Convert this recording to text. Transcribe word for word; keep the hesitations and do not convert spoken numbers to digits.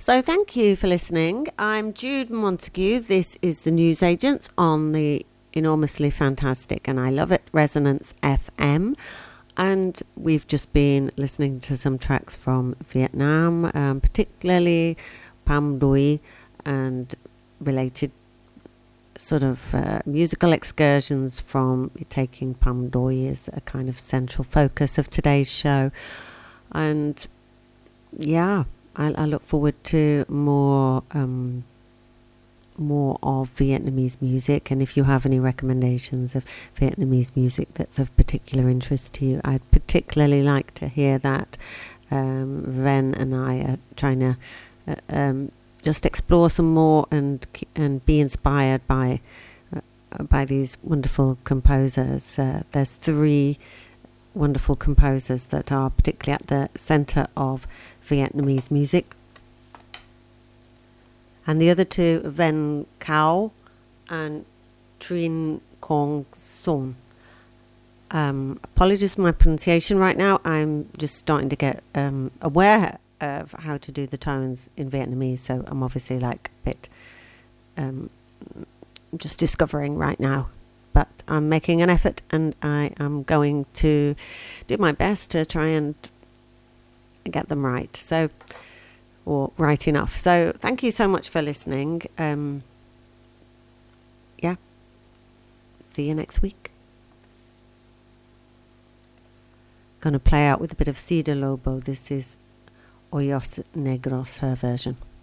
So thank you for listening. I'm Jude Montague. This is the News Agents on the enormously fantastic, and I love it, Resonance F M. And we've just been listening to some tracks from Vietnam, um, particularly Pham Dui and related sort of uh, musical excursions from taking Pham Dui as a kind of central focus of today's show. And yeah, I, I look forward to more um, more of Vietnamese music, and if you have any recommendations of Vietnamese music that's of particular interest to you, I'd particularly like to hear that. um, Ven and I are trying to uh, um, just explore some more and and be inspired by uh, by these wonderful composers. Uh, there's three wonderful composers that are particularly at the centre of Vietnamese music, and the other two, Ven Cao and Trinh Quang Son. Um, apologies for my pronunciation right now. I'm just starting to get um, aware of how to do the tones in Vietnamese, so I'm obviously like a bit um, just discovering right now. But I'm making an effort, and I am going to do my best to try and get them right. So, or right enough. So thank you so much for listening. Um, yeah. See you next week. Gonna play out with a bit of Cida Lobo. This is Ojos Negros, her version.